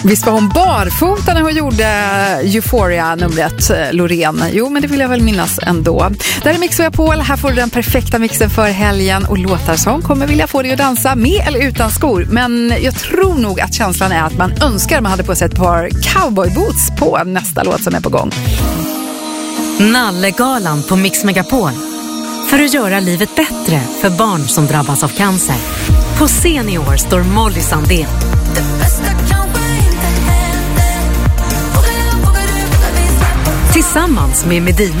Visst var hon barfota när hon gjorde Euphoria-numret, Loreen? Jo, men det vill jag väl minnas ändå. Där är Mix Megapol, här får du den perfekta mixen för helgen och låtar som kommer vilja få dig att dansa med eller utan skor. Men jag tror nog att känslan är att man önskar att man hade på sig ett par cowboyboots på nästa låt som är på gång. Nallegalan på Mix Megapol. För att göra livet bättre för barn som drabbas av cancer. På scen i år står Molly Sandén. Tillsammans med Medina.